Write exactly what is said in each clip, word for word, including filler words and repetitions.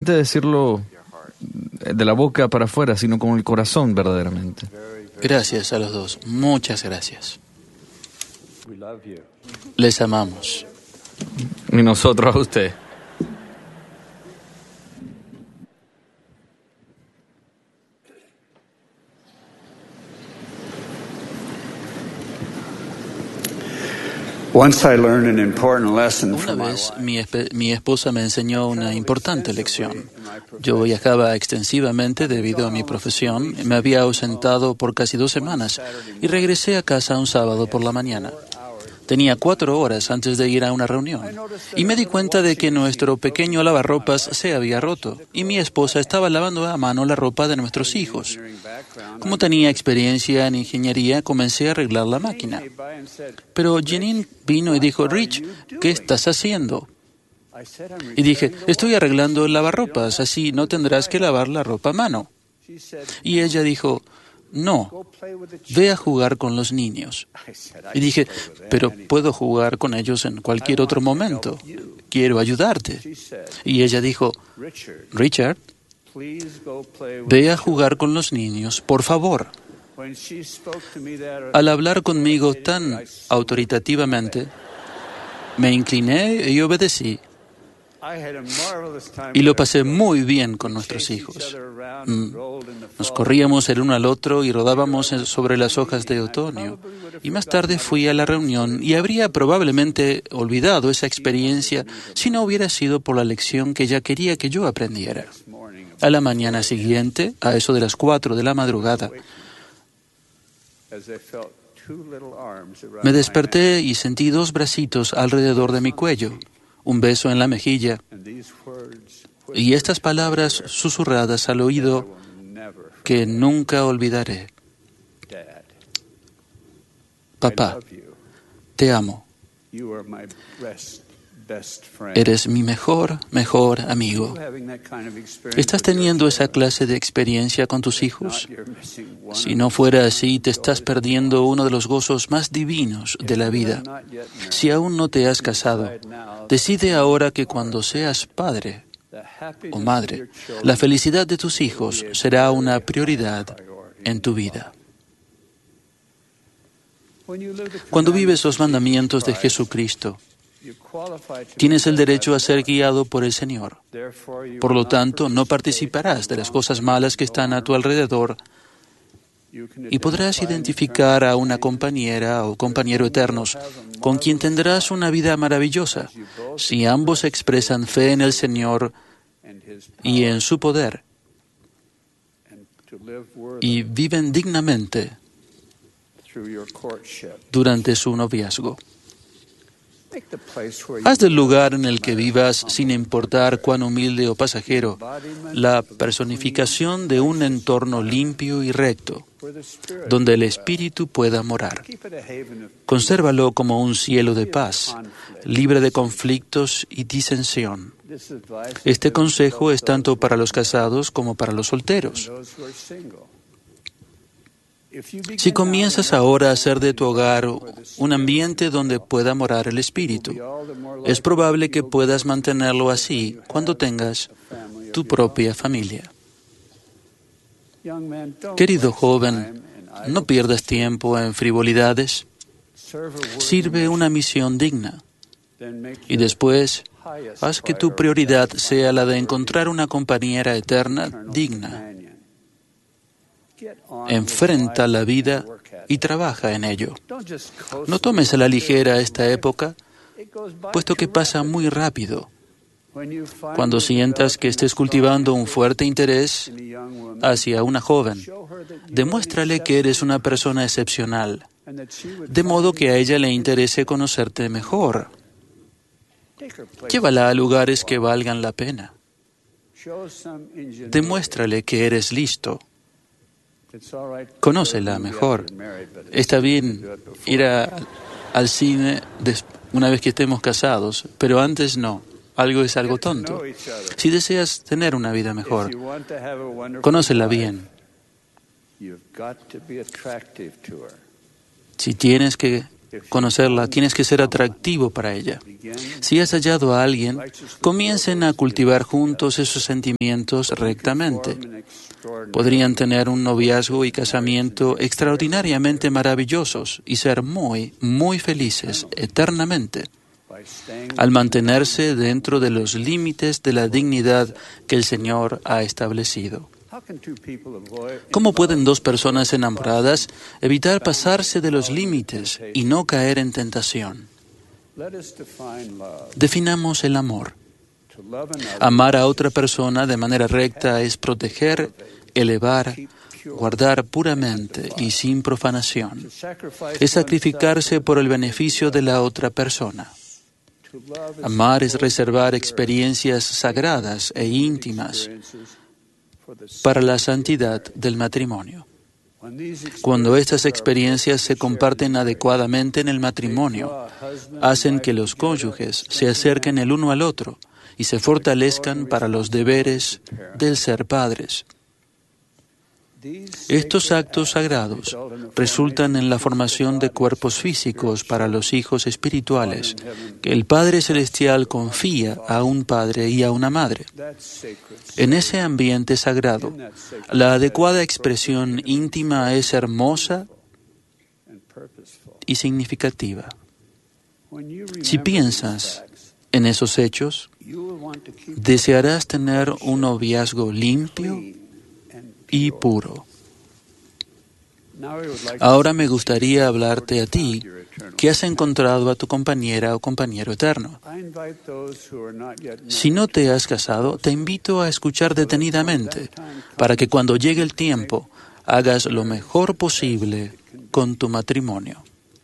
solamente decirlo de la boca para afuera, sino con el corazón verdaderamente. Gracias a los dos. Muchas gracias. Les amamos. Y nosotros a usted. Una vez mi, esp- mi esposa me enseñó una importante lección. Yo viajaba extensivamente debido a mi profesión, me había ausentado por casi dos semanas y regresé a casa un sábado por la mañana. Tenía cuatro horas antes de ir a una reunión y me di cuenta de que nuestro pequeño lavarropas se había roto y mi esposa estaba lavando a mano la ropa de nuestros hijos. Como tenía experiencia en ingeniería, comencé a arreglar la máquina. Pero Janine vino y dijo, Rich, ¿qué estás haciendo? Y dije, estoy arreglando el lavarropas, así no tendrás que lavar la ropa a mano. Y ella dijo, no, ve a jugar con los niños. Y dije, pero puedo jugar con ellos en cualquier otro momento. Quiero ayudarte. Y ella dijo, Richard, ve a jugar con los niños, por favor. Al hablar conmigo tan autoritativamente, me incliné y obedecí. Y lo pasé muy bien con nuestros hijos. Nos corríamos el uno al otro y rodábamos sobre las hojas de otoño. Y más tarde fui a la reunión y habría probablemente olvidado esa experiencia si no hubiera sido por la lección que ella quería que yo aprendiera. A la mañana siguiente, a eso de las cuatro de la madrugada, me desperté y sentí dos bracitos alrededor de mi cuello, un beso en la mejilla y estas palabras susurradas al oído que nunca olvidaré. Papá, te amo. Eres mi mejor, mejor amigo. ¿Estás teniendo esa clase de experiencia con tus hijos? Si no fuera así, te estás perdiendo uno de los gozos más divinos de la vida. Si aún no te has casado, decide ahora que cuando seas padre o madre, la felicidad de tus hijos será una prioridad en tu vida. Cuando vives los mandamientos de Jesucristo, tienes el derecho a ser guiado por el Señor. Por lo tanto, no participarás de las cosas malas que están a tu alrededor y podrás identificar a una compañera o compañero eternos con quien tendrás una vida maravillosa si ambos expresan fe en el Señor y en su poder y viven dignamente durante su noviazgo. Haz del lugar en el que vivas, sin importar cuán humilde o pasajero, la personificación de un entorno limpio y recto, donde el Espíritu pueda morar. Consérvalo como un cielo de paz, libre de conflictos y disensión. Este consejo es tanto para los casados como para los solteros. Si comienzas ahora a hacer de tu hogar un ambiente donde pueda morar el Espíritu, es probable que puedas mantenerlo así cuando tengas tu propia familia. Querido joven, no pierdas tiempo en frivolidades. Sirve una misión digna. Y después, haz que tu prioridad sea la de encontrar una compañera eterna digna. Enfrenta la vida y trabaja en ello. No tomes a la ligera esta época, puesto que pasa muy rápido. Cuando sientas que estés cultivando un fuerte interés hacia una joven, demuéstrale que eres una persona excepcional, de modo que a ella le interese conocerte mejor. Llévala a lugares que valgan la pena. Demuéstrale que eres listo. Conócela mejor. Está bien ir a, al cine des, una vez que estemos casados, pero antes no. Algo es algo tonto. Si deseas tener una vida mejor, conócela bien. Si tienes que conocerla, tienes que ser atractivo para ella. Si has hallado a alguien, comiencen a cultivar juntos esos sentimientos rectamente. Podrían tener un noviazgo y casamiento extraordinariamente maravillosos y ser muy, muy felices eternamente al mantenerse dentro de los límites de la dignidad que el Señor ha establecido. ¿Cómo pueden dos personas enamoradas evitar pasarse de los límites y no caer en tentación? Definamos el amor. Amar a otra persona de manera recta es proteger, elevar, guardar puramente y sin profanación. Es sacrificarse por el beneficio de la otra persona. Amar es reservar experiencias sagradas e íntimas para la santidad del matrimonio. Cuando estas experiencias se comparten adecuadamente en el matrimonio, hacen que los cónyuges se acerquen el uno al otro y se fortalezcan para los deberes del ser padres. Estos actos sagrados resultan en la formación de cuerpos físicos para los hijos espirituales que el Padre Celestial confía a un padre y a una madre. En ese ambiente sagrado, la adecuada expresión íntima es hermosa y significativa. Si piensas en esos hechos, desearás tener un noviazgo limpio y puro. Ahora me gustaría hablarte a ti, que has encontrado a tu compañera o compañero eterno. Si no te has casado, te invito a escuchar detenidamente, para que cuando llegue el tiempo, hagas lo mejor posible con tu matrimonio.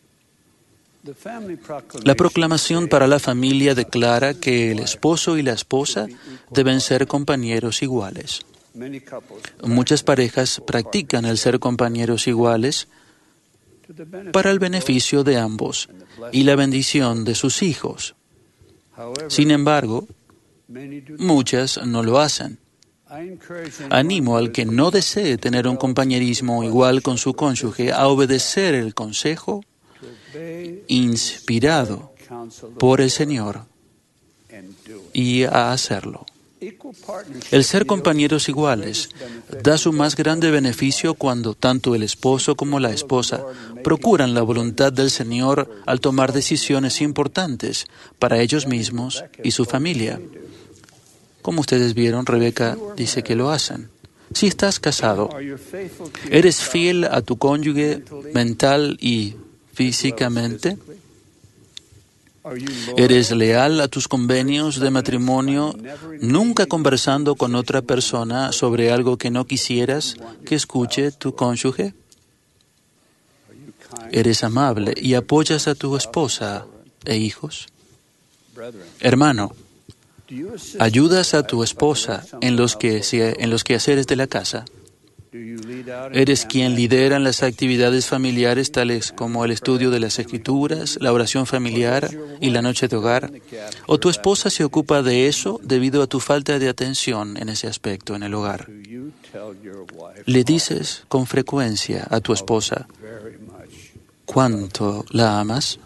La proclamación para la familia declara que el esposo y la esposa deben ser compañeros iguales. Muchas parejas practican el ser compañeros iguales para el beneficio de ambos y la bendición de sus hijos. Sin embargo, muchas no lo hacen. Animo al que no desee tener un compañerismo igual con su cónyuge a obedecer el consejo inspirado por el Señor y a hacerlo. El ser compañeros iguales da su más grande beneficio cuando tanto el esposo como la esposa procuran la voluntad del Señor al tomar decisiones importantes para ellos mismos y su familia. Como ustedes vieron, Rebeca dice que lo hacen. Si estás casado, ¿eres fiel a tu cónyuge mental y físicamente? ¿Eres leal a tus convenios de matrimonio, nunca conversando con otra persona sobre algo que no quisieras que escuche tu cónyuge? ¿Eres amable y apoyas a tu esposa e hijos? Hermano, ¿ayudas a tu esposa en los, que, en los quehaceres de la casa? ¿Eres quien lidera en las actividades familiares tales como el estudio de las Escrituras, la oración familiar y la noche de hogar? ¿O tu esposa se ocupa de eso debido a tu falta de atención en ese aspecto en el hogar? ¿Le dices con frecuencia a tu esposa cuánto la amas?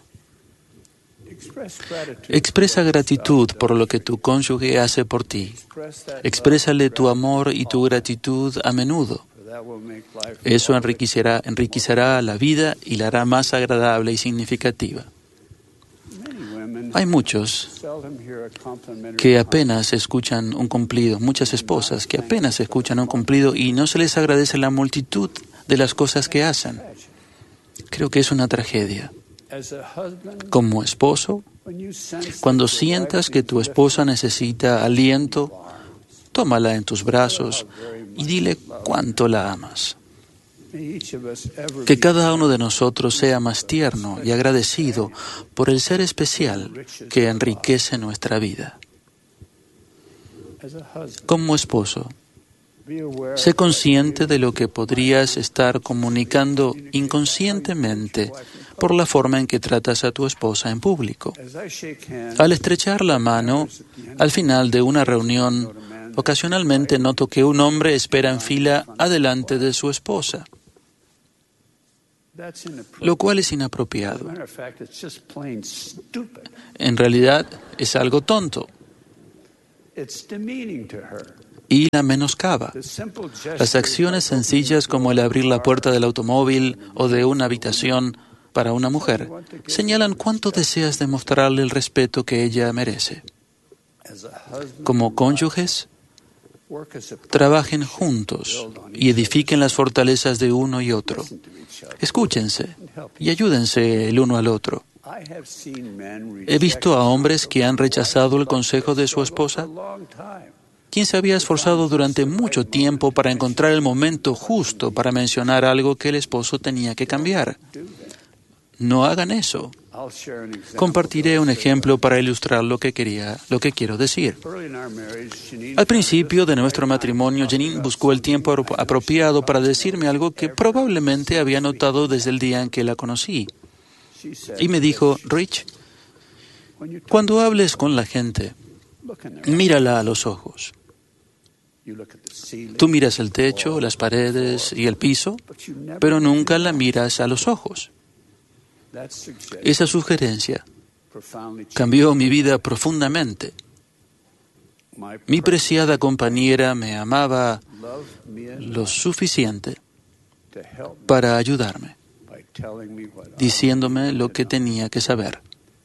Expresa gratitud por lo que tu cónyuge hace por ti. Exprésale tu amor y tu gratitud a menudo. Eso enriquecerá, enriquecerá la vida y la hará más agradable y significativa. Hay muchos que apenas escuchan un cumplido, muchas esposas que apenas escuchan un cumplido y no se les agradece la multitud de las cosas que hacen. Creo que es una tragedia. Como esposo, cuando sientas que tu esposa necesita aliento, tómala en tus brazos y dile cuánto la amas. Que cada uno de nosotros sea más tierno y agradecido por el ser especial que enriquece nuestra vida. Como esposo, sé consciente de lo que podrías estar comunicando inconscientemente por la forma en que tratas a tu esposa en público. Al estrechar la mano, al final de una reunión, ocasionalmente noto que un hombre espera en fila adelante de su esposa. lo cual es inapropiado. En realidad es algo tonto y la menoscaba. Las acciones sencillas como el abrir la puerta del automóvil o de una habitación para una mujer señalan cuánto deseas demostrarle el respeto que ella merece. Como cónyuges, trabajen juntos y edifiquen las fortalezas de uno y otro. Escúchense y ayúdense el uno al otro. He visto a hombres que han rechazado el consejo de su esposa, quien se había esforzado durante mucho tiempo para encontrar el momento justo para mencionar algo que el esposo tenía que cambiar. No hagan eso. Compartiré un ejemplo para ilustrar lo que quería, lo que quiero decir. Al principio de nuestro matrimonio, Janine buscó el tiempo apropiado para decirme algo que probablemente había notado desde el día en que la conocí. Y me dijo, Rich, cuando hables con la gente, mírala a los ojos. Tú miras el techo, las paredes y el piso, pero nunca la miras a los ojos. Esa sugerencia cambió mi vida profundamente. Mi preciada compañera me amaba lo suficiente para ayudarme, diciéndome lo que tenía que saber.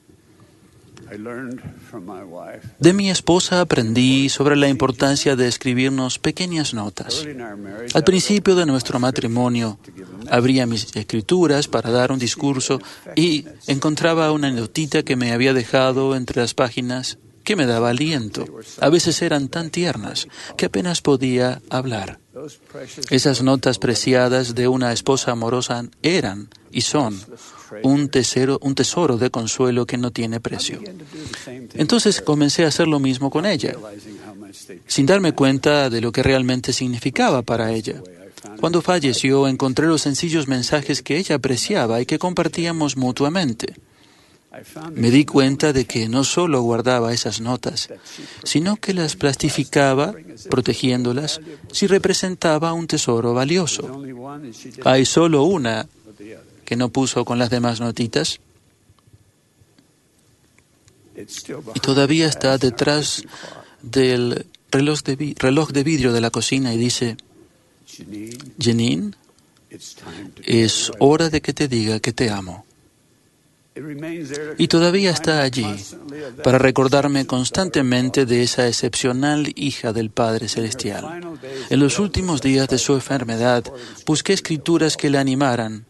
De mi esposa aprendí sobre la importancia de escribirnos pequeñas notas. Al principio de nuestro matrimonio, abría mis escrituras para dar un discurso y encontraba una notita que me había dejado entre las páginas que me daba aliento. A veces eran tan tiernas que apenas podía hablar. Esas notas preciadas de una esposa amorosa eran y son un tesoro, un tesoro de consuelo que no tiene precio. Entonces comencé a hacer lo mismo con ella, sin darme cuenta de lo que realmente significaba para ella. Cuando falleció, encontré los sencillos mensajes que ella apreciaba y que compartíamos mutuamente. Me di cuenta de que no solo guardaba esas notas, sino que las plastificaba, protegiéndolas, si representaba un tesoro valioso. Hay solo una que no puso con las demás notitas y todavía está detrás del reloj de, vi- reloj de vidrio de la cocina y dice, Janine, es hora de que te diga que te amo. Y todavía está allí para recordarme constantemente de esa excepcional hija del Padre Celestial. En los últimos días de su enfermedad, busqué escrituras que la animaran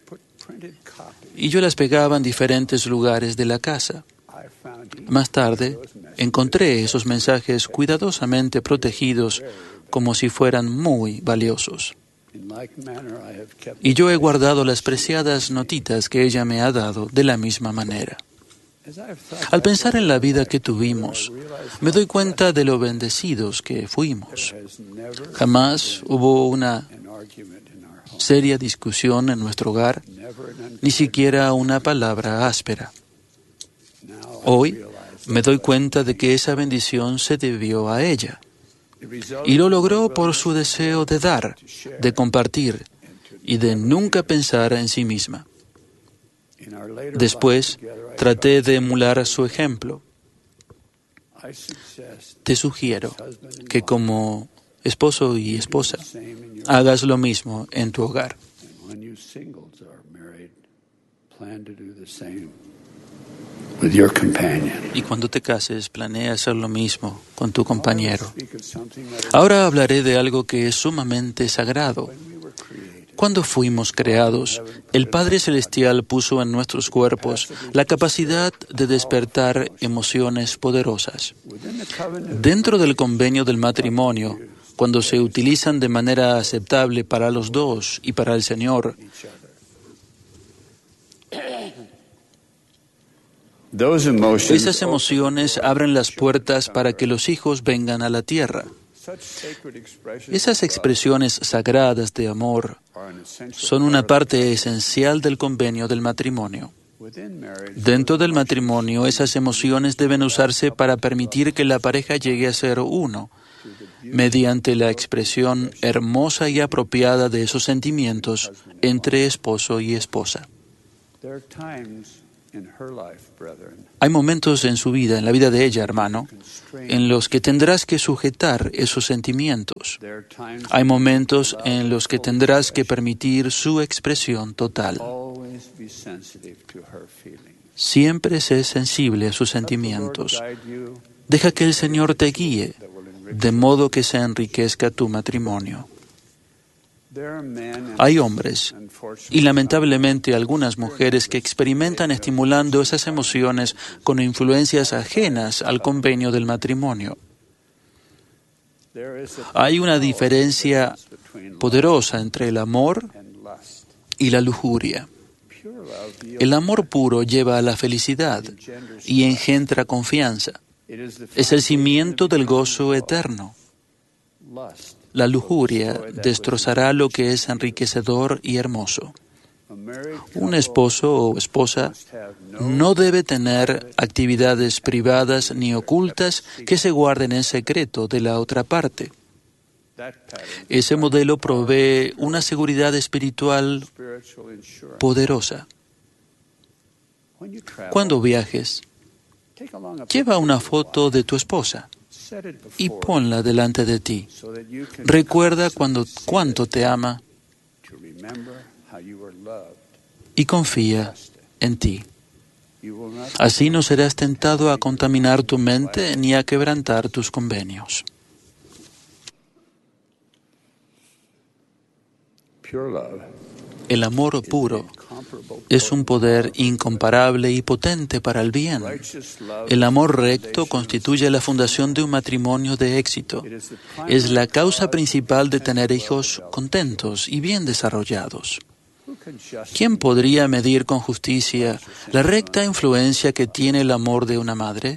y yo las pegaba en diferentes lugares de la casa. Más tarde, encontré esos mensajes cuidadosamente protegidos como si fueran muy valiosos. Y yo he guardado las preciadas notitas que ella me ha dado de la misma manera. Al pensar en la vida que tuvimos, me doy cuenta de lo bendecidos que fuimos. Jamás hubo una seria discusión en nuestro hogar, ni siquiera una palabra áspera. Hoy me doy cuenta de que esa bendición se debió a ella. Y lo logró por su deseo de dar, de compartir y de nunca pensar en sí misma. Después, traté de emular su ejemplo. Te sugiero que como esposo y esposa, hagas lo mismo en tu hogar. Y cuando te cases, planea hacer lo mismo con tu compañero. Ahora hablaré de algo que es sumamente sagrado. Cuando fuimos creados, el Padre Celestial puso en nuestros cuerpos la capacidad de despertar emociones poderosas. Dentro del convenio del matrimonio, cuando se utilizan de manera aceptable para los dos y para el Señor, esas emociones abren las puertas para que los hijos vengan a la tierra. Esas expresiones sagradas de amor son una parte esencial del convenio del matrimonio. Dentro del matrimonio, esas emociones deben usarse para permitir que la pareja llegue a ser uno, mediante la expresión hermosa y apropiada de esos sentimientos entre esposo y esposa. Hay momentos en su vida, en la vida de ella, hermano, en los que tendrás que sujetar esos sentimientos. Hay momentos en los que tendrás que permitir su expresión total. Siempre sé sensible a sus sentimientos. Deja que el Señor te guíe, de modo que se enriquezca tu matrimonio. Hay hombres, y lamentablemente algunas mujeres, que experimentan estimulando esas emociones con influencias ajenas al convenio del matrimonio. Hay una diferencia poderosa entre el amor y la lujuria. El amor puro lleva a la felicidad y engendra confianza. Es el cimiento del gozo eterno. La lujuria destrozará lo que es enriquecedor y hermoso. Un esposo o esposa no debe tener actividades privadas ni ocultas que se guarden en secreto de la otra parte. Ese modelo provee una seguridad espiritual poderosa. Cuando viajes, lleva una foto de tu esposa y ponla delante de ti. Recuerda cuando, cuánto te ama y confía en ti. Así no serás tentado a contaminar tu mente ni a quebrantar tus convenios. El amor puro es un poder incomparable y potente para el bien. El amor recto constituye la fundación de un matrimonio de éxito. Es la causa principal de tener hijos contentos y bien desarrollados. ¿Quién podría medir con justicia la recta influencia que tiene el amor de una madre?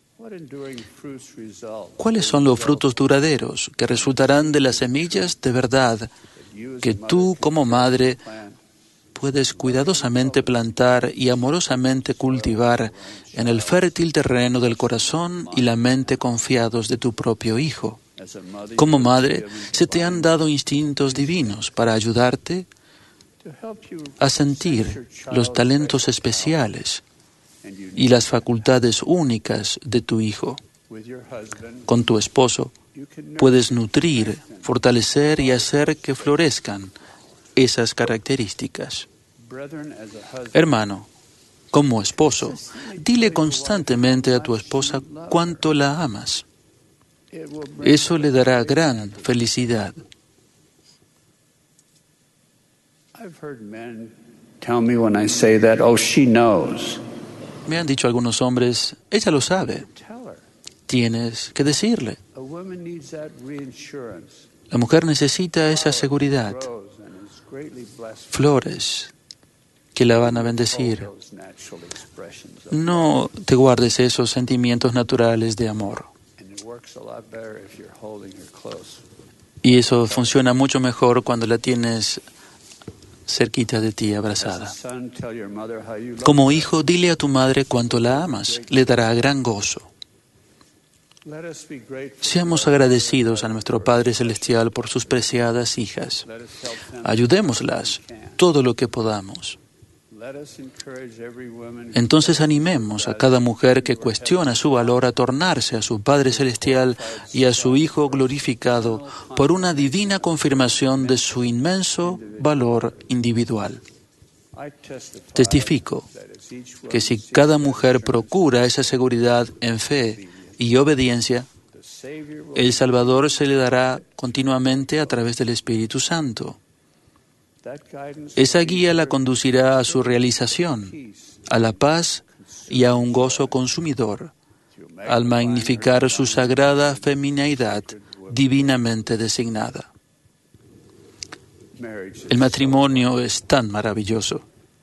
¿Cuáles son los frutos duraderos que resultarán de las semillas de verdad que tú, como madre, puedes cuidadosamente plantar y amorosamente cultivar en el fértil terreno del corazón y la mente confiados de tu propio hijo? Como madre, se te han dado instintos divinos para ayudarte a sentir los talentos especiales y las facultades únicas de tu hijo. Con tu esposo, puedes nutrir, fortalecer y hacer que florezcan esas características. Hermano, como esposo, dile constantemente a tu esposa cuánto la amas. Eso le dará gran felicidad. Me han dicho algunos hombres, ella lo sabe. Tienes que decirle. La mujer necesita esa seguridad. Flores que la van a bendecir. No te guardes esos sentimientos naturales de amor. Y eso funciona mucho mejor cuando la tienes cerquita de ti, abrazada. Como hijo, dile a tu madre cuánto la amas. Le dará gran gozo. Seamos agradecidos a nuestro Padre Celestial por sus preciadas hijas. Ayudémoslas todo lo que podamos. Entonces animemos a cada mujer que cuestiona su valor a tornarse a su Padre Celestial y a su Hijo glorificado por una divina confirmación de su inmenso valor individual. Testifico que si cada mujer procura esa seguridad en fe y obediencia, el Salvador se le dará continuamente a través del Espíritu Santo. Esa guía la conducirá a su realización, a la paz y a un gozo consumidor, al magnificar su sagrada femineidad divinamente designada. El matrimonio es tan maravilloso.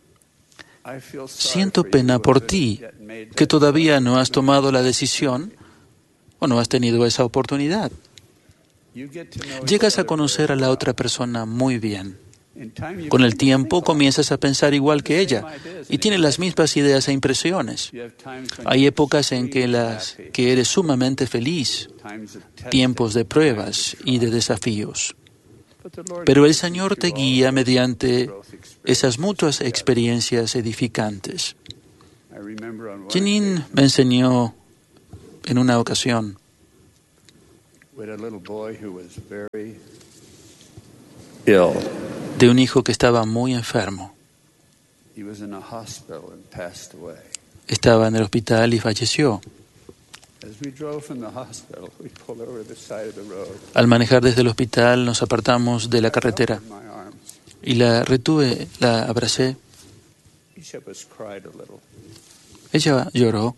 Siento pena por ti, que todavía no has tomado la decisión o no has tenido esa oportunidad. Llegas a conocer a la otra persona muy bien. Con el tiempo comienzas a pensar igual que ella y tienes las mismas ideas e impresiones. Hay épocas en que, las, que eres sumamente feliz, tiempos de pruebas y de desafíos. Pero el Señor te guía mediante esas mutuas experiencias edificantes. Janine me enseñó en una ocasión de un hijo que estaba muy enfermo. Estaba en el hospital y falleció. Al manejar desde el hospital nos apartamos de la carretera y la retuve, la abracé. Ella lloró.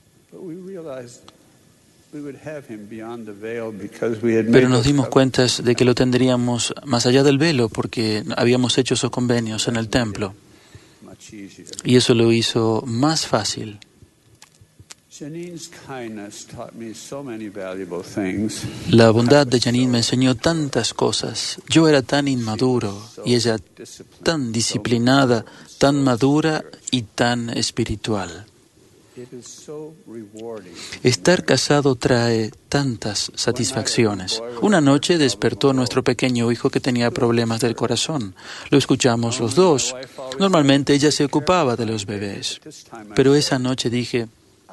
Pero nos dimos cuenta de que lo tendríamos más allá del velo porque habíamos hecho esos convenios en el templo. Y eso lo hizo más fácil. La bondad de Janine me enseñó tantas cosas. Yo era tan inmaduro y ella tan disciplinada, tan madura y tan espiritual. Estar casado trae tantas satisfacciones. Una noche despertó nuestro pequeño hijo que tenía problemas del corazón. Lo escuchamos los dos. Normalmente ella se ocupaba de los bebés. Pero esa noche dije,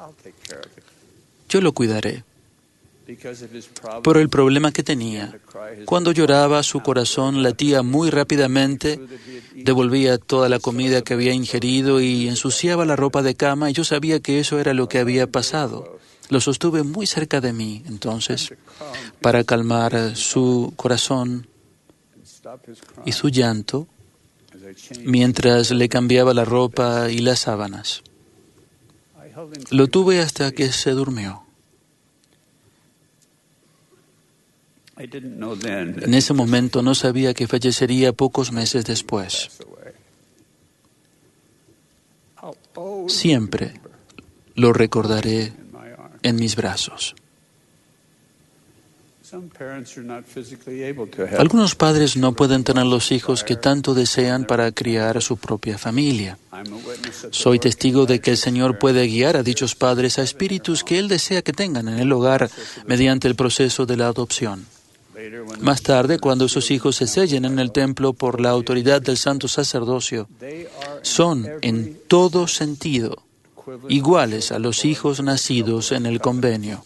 yo lo cuidaré. Por el problema que tenía. Cuando lloraba, su corazón latía muy rápidamente, devolvía toda la comida que había ingerido y ensuciaba la ropa de cama, y yo sabía que eso era lo que había pasado. Lo sostuve muy cerca de mí, entonces, para calmar su corazón y su llanto, mientras le cambiaba la ropa y las sábanas. Lo tuve hasta que se durmió. En ese momento no sabía que fallecería pocos meses después. Siempre lo recordaré en mis brazos. Algunos padres no pueden tener los hijos que tanto desean para criar a su propia familia. Soy testigo de que el Señor puede guiar a dichos padres a espíritus que Él desea que tengan en el hogar mediante el proceso de la adopción. Más tarde, cuando esos hijos se sellen en el templo por la autoridad del santo sacerdocio, son en todo sentido iguales a los hijos nacidos en el convenio.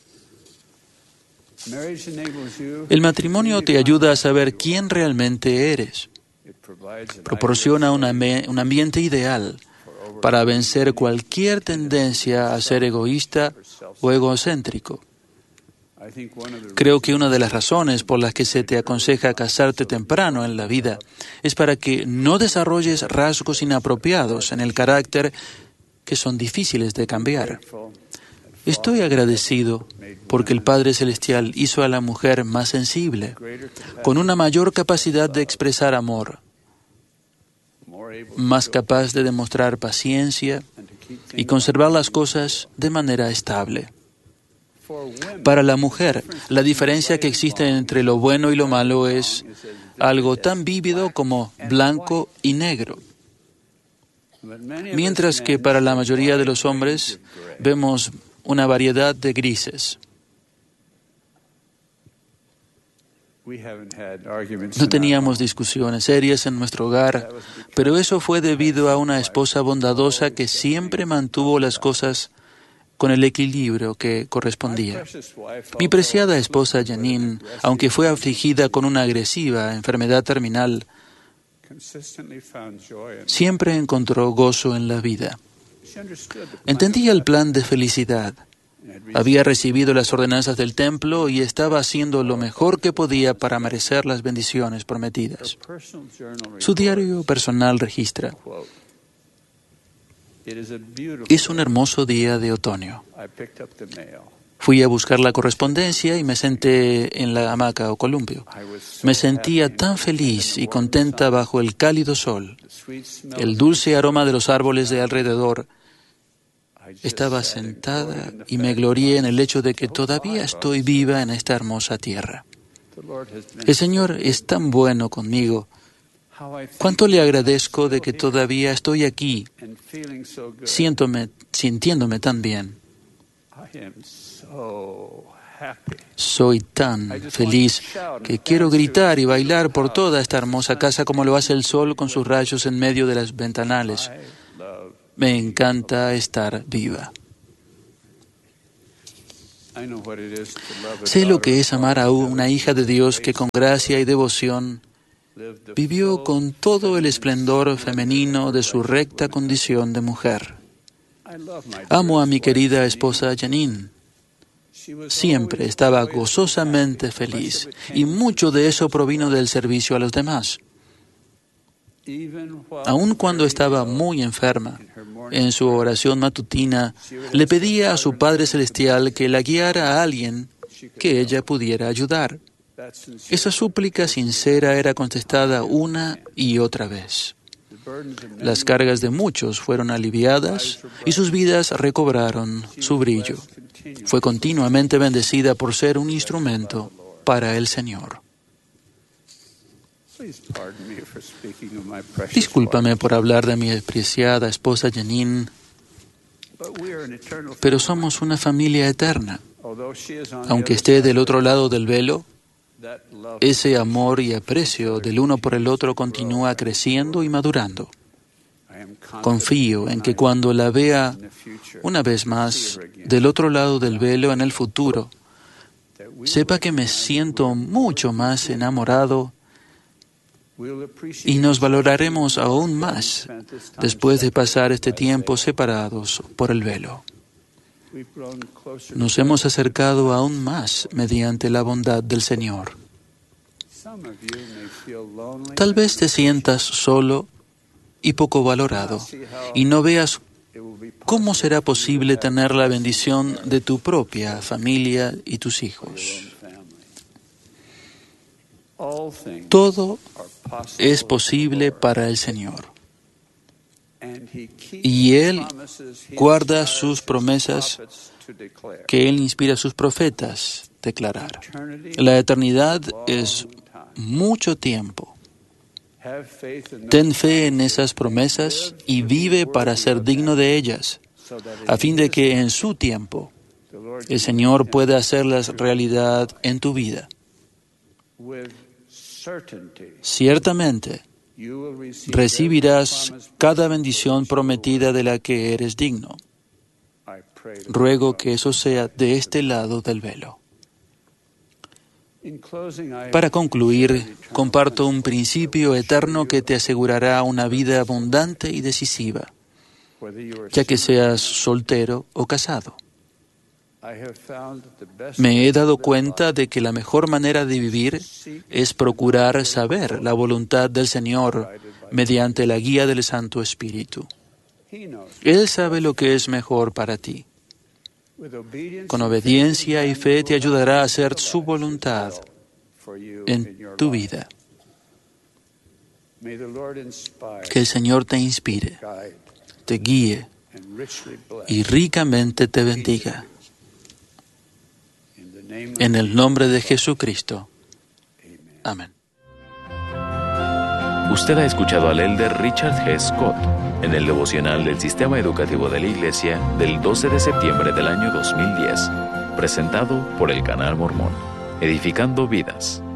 El matrimonio te ayuda a saber quién realmente eres. Proporciona un ambiente ideal para vencer cualquier tendencia a ser egoísta o egocéntrico. Creo que una de las razones por las que se te aconseja casarte temprano en la vida es para que no desarrolles rasgos inapropiados en el carácter que son difíciles de cambiar. Estoy agradecido porque el Padre Celestial hizo a la mujer más sensible, con una mayor capacidad de expresar amor, más capaz de demostrar paciencia y conservar las cosas de manera estable. Para la mujer, la diferencia que existe entre lo bueno y lo malo es algo tan vívido como blanco y negro. Mientras que para la mayoría de los hombres vemos una variedad de grises. No teníamos discusiones serias en nuestro hogar, pero eso fue debido a una esposa bondadosa que siempre mantuvo las cosas con el equilibrio que correspondía. Mi preciada esposa Janine, aunque fue afligida con una agresiva enfermedad terminal, siempre encontró gozo en la vida. Entendía el plan de felicidad. Había recibido las ordenanzas del templo y estaba haciendo lo mejor que podía para merecer las bendiciones prometidas. Su diario personal registra: es un hermoso día de otoño. Fui a buscar la correspondencia y me senté en la hamaca o columpio. Me sentía tan feliz y contenta bajo el cálido sol. El dulce aroma de los árboles de alrededor. Estaba sentada y me glorié en el hecho de que todavía estoy viva en esta hermosa tierra. El Señor es tan bueno conmigo Cuánto le agradezco de que todavía estoy aquí, siéntome, sintiéndome tan bien. Soy tan feliz que quiero gritar y bailar por toda esta hermosa casa como lo hace el sol con sus rayos en medio de las ventanales. Me encanta estar viva. Sé lo que es amar a una hija de Dios que con gracia y devoción vivió con todo el esplendor femenino de su recta condición de mujer. Amo a mi querida esposa Janine. Siempre estaba gozosamente feliz y mucho de eso provino del servicio a los demás. Aun cuando estaba muy enferma, en su oración matutina, le pedía a su Padre Celestial que la guiara a alguien que ella pudiera ayudar. Esa súplica sincera era contestada una y otra vez. Las cargas de muchos fueron aliviadas y sus vidas recobraron su brillo. Fue continuamente bendecida por ser un instrumento para el Señor. Discúlpame por hablar de mi apreciada esposa Janine, pero somos una familia eterna. Aunque esté del otro lado del velo, ese amor y aprecio del uno por el otro continúa creciendo y madurando. Confío en que cuando la vea una vez más del otro lado del velo en el futuro, sepa que me siento mucho más enamorado y nos valoraremos aún más después de pasar este tiempo separados por el velo. Nos hemos acercado aún más mediante la bondad del Señor. Tal vez te sientas solo y poco valorado y no veas cómo será posible tener la bendición de tu propia familia y tus hijos. Todo es posible para el Señor. Y Él guarda sus promesas que Él inspira a sus profetas declarar. La eternidad es mucho tiempo. Ten fe en esas promesas y vive para ser digno de ellas, a fin de que en su tiempo el Señor pueda hacerlas realidad en tu vida. Ciertamente, recibirás cada bendición prometida de la que eres digno. Ruego que eso sea de este lado del velo. Para concluir, comparto un principio eterno que te asegurará una vida abundante y decisiva, ya que seas soltero o casado. Me he dado cuenta de que la mejor manera de vivir es procurar saber la voluntad del Señor mediante la guía del Santo Espíritu. Él sabe lo que es mejor para ti. Con obediencia y fe te ayudará a hacer su voluntad en tu vida. Que el Señor te inspire, te guíe y ricamente te bendiga. En el nombre de Jesucristo. Amén. Usted ha escuchado al elder Richard G. Scott en el devocional del Sistema Educativo de la Iglesia del doce de septiembre del año dos mil diez, presentado por el Canal Mormón, edificando vidas.